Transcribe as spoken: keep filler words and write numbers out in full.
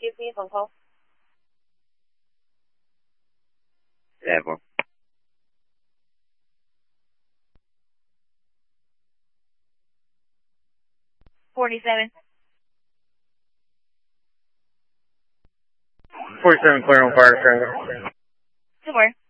give me a phone call? Ever. Forty-seven. Forty-seven, clear on fire. Two more.